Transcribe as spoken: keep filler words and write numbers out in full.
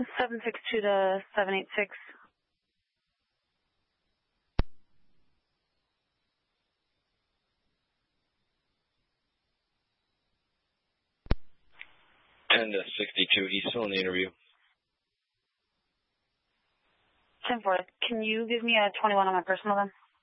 seven six two to seven eight six. ten to sixty-two, he's still in the interview. ten four, can you give me a twenty-one on my personal then?